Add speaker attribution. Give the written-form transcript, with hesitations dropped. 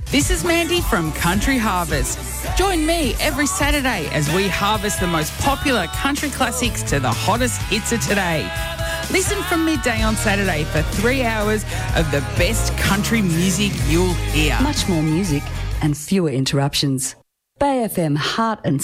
Speaker 1: This is Mandy from Country Harvest. Join me every Saturday as we harvest the most popular country classics to the hottest hits of today. Listen from midday on Saturday for 3 hours of the best country music you'll hear.
Speaker 2: Much more music and fewer interruptions. Bay FM Heart and